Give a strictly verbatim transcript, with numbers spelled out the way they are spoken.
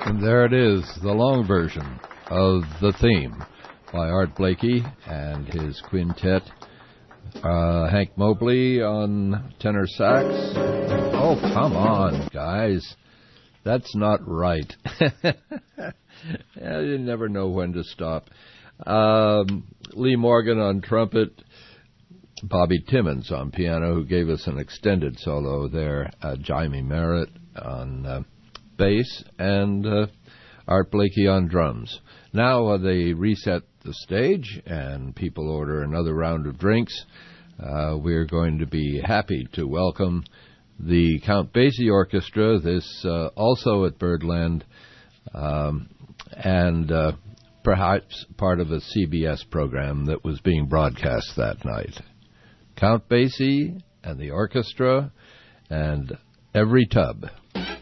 And there it is, the long version of the theme by Art Blakey and his quintet. Uh, Hank Mobley on tenor sax. Oh, come on, guys. That's not right. You never know when to stop. Um, Lee Morgan on trumpet. Bobby Timmons on piano, who gave us an extended solo there. Uh, Jaime Merritt on uh, bass, and uh, Art Blakey on drums. Now uh, they reset the stage, and people order another round of drinks. Uh, we're going to be happy to welcome the Count Basie Orchestra, this uh, also at Birdland, um, and uh, perhaps part of a C B S program that was being broadcast that night. Count Basie and the orchestra and Every Tub.